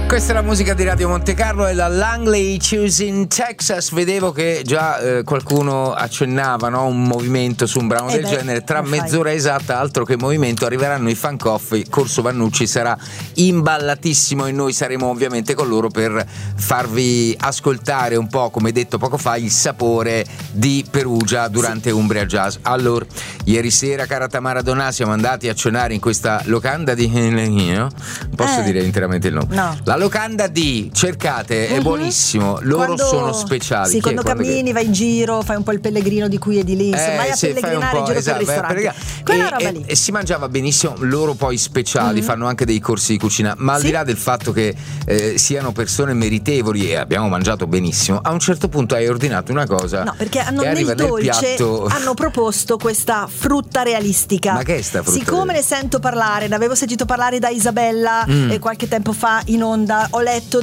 Questa è la musica di Radio Monte Carlo e la Langley Choosing Texas. Vedevo che già qualcuno accennava, no? Un movimento su un brano del genere. Tra mezz'ora esatta, altro che movimento, arriveranno i Funk Off. Corso Vannucci sarà imballatissimo e noi saremo ovviamente con loro per farvi ascoltare un po', come detto poco fa, il sapore di Perugia durante Umbria Jazz. Allora, ieri sera, cara Tamara Donà, siamo andati a cenare in questa locanda di... Non posso dire interamente il nome. No. La locanda di, cercate, è buonissimo, loro sono speciali. Sì, quando cammini, vai in giro, fai un po' il pellegrino di qui e di lì, insomma, vai a pellegrinare in giro per il ristorante. Quella roba lì. E si mangiava benissimo, loro poi speciali, fanno anche dei corsi di cucina, ma al di là del fatto che siano persone meritevoli e abbiamo mangiato benissimo, a un certo punto hai ordinato una cosa. No, perché nel dolce hanno proposto questa frutta realistica. Ma che è sta frutta? Siccome ne sento parlare, ne avevo sentito parlare da Isabella qualche tempo fa in onda, ho letto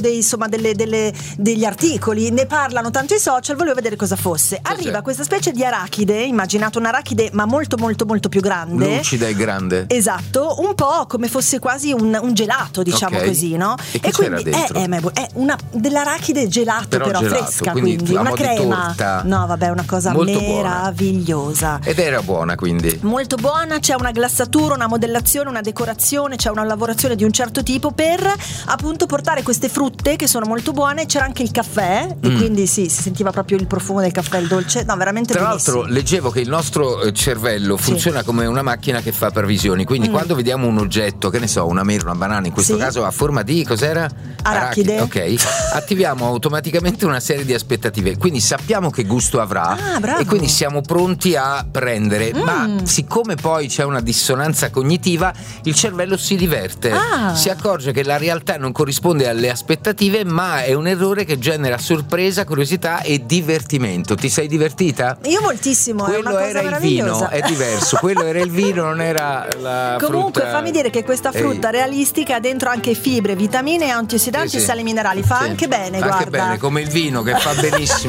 degli articoli, ne parlano tanto i social, volevo vedere cosa fosse. Arriva questa specie di arachide, immaginate un'arachide ma molto molto molto più grande, lucida e grande, esatto, un po' come fosse quasi un gelato, diciamo così, no? E quindi è una dell'arachide gelato, però gelato, fresca, quindi una crema, no vabbè, una cosa molto meravigliosa buona. Ed era buona, quindi molto buona. C'è una glassatura, una modellazione, una decorazione, c'è una lavorazione di un certo tipo per appunto portare queste frutte che sono molto buone. C'era anche il caffè e quindi si sentiva proprio il profumo del caffè, il dolce, no, veramente tra benissimo. l'altro leggevo che il nostro cervello funziona come una macchina che fa previsioni, quindi quando vediamo un oggetto, che ne so, una mela, una banana, in questo caso a forma di, cos'era? Arachide. Ok, attiviamo automaticamente una serie di aspettative, quindi sappiamo che gusto avrà e quindi siamo pronti a prendere, ma siccome poi c'è una dissonanza cognitiva, il cervello si diverte, si accorge che la realtà non corrisponde alle aspettative, ma è un errore che genera sorpresa, curiosità e divertimento. Ti sei divertita? Io moltissimo. Quello era il vino, è diverso. Quello era il vino, non era la comunque frutta. Fammi dire che questa frutta realistica ha dentro anche fibre, vitamine, antiossidanti e sali minerali, fa anche bene, anche guarda. bene, come il vino che fa benissimo.